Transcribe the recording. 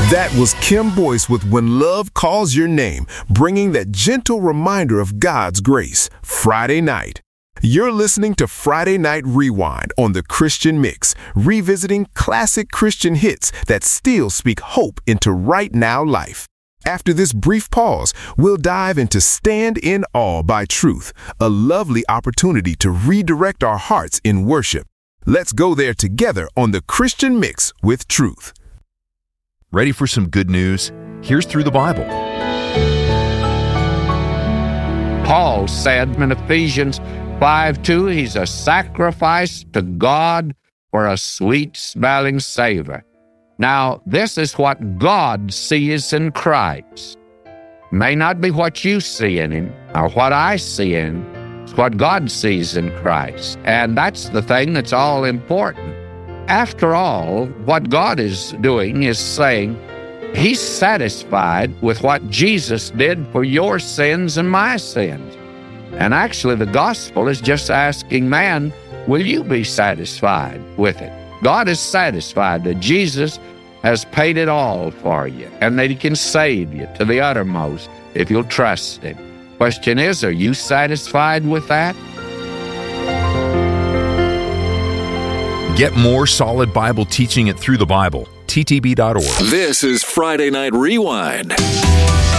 That was Kim Boyce with When Love Calls Your Name, bringing that gentle reminder of God's grace. Friday night. You're listening to Friday Night Rewind on the Christian Mix, revisiting classic Christian hits that still speak hope into right now life. After this brief pause, we'll dive into Stand in Awe by Truth, a lovely opportunity to redirect our hearts in worship. Let's go there together on the Christian Mix with Truth. Ready for some good news? Here's Through the Bible. Paul said in Ephesians 5:2, he's a sacrifice to God for a sweet-smelling savor. Now, this is what God sees in Christ. May not be what you see in him or what I see in him. It's what God sees in Christ. And that's the thing that's all important. After all, what God is doing is saying he's satisfied with what Jesus did for your sins and my sins. And actually, the gospel is just asking man, will you be satisfied with it? God is satisfied that Jesus has paid it all for you and that he can save you to the uttermost if you'll trust him. Question is, are you satisfied with that? Get more solid Bible teaching at Through the Bible, ttb.org. This is Friday Night Rewind.